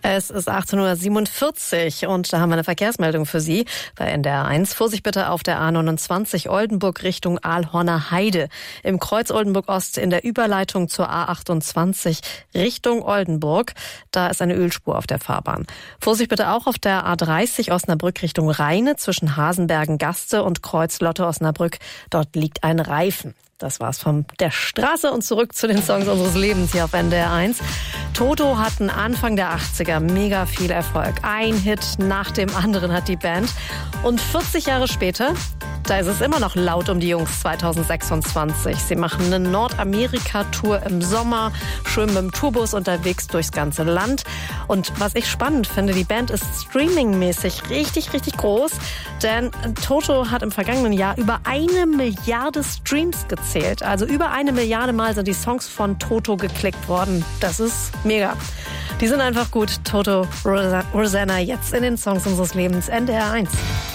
Es ist 18:47 Uhr und da haben wir eine Verkehrsmeldung für Sie bei NDR 1. Vorsicht bitte auf der A29 Oldenburg Richtung Aalhorner Heide. Im Kreuz Oldenburg Ost in der Überleitung zur A28 Richtung Oldenburg. Da ist eine Ölspur auf der Fahrbahn. Vorsicht bitte auch auf der A30 Osnabrück Richtung Rheine zwischen Hasenbergen-Gaste und Kreuz Lotte-Osnabrück. Dort liegt ein Reifen. Das war's von der Straße und zurück zu den Songs unseres Lebens hier auf NDR 1. Toto hatten Anfang der 80er mega viel Erfolg. Ein Hit nach dem anderen hat die Band. Und 40 Jahre später, da ist es immer noch laut um die Jungs 2026. Sie machen eine Nordamerika-Tour im Sommer, schön mit dem Tourbus unterwegs durchs ganze Land. Und was ich spannend finde, die Band ist streamingmäßig richtig, richtig groß. Denn Toto hat im vergangenen Jahr über 1 Milliarde Streams gezählt. Also über 1 Milliarde Mal sind die Songs von Toto geklickt worden. Das ist mega. Die sind einfach gut. Toto, Rosanna, jetzt in den Songs unseres Lebens. NDR 1.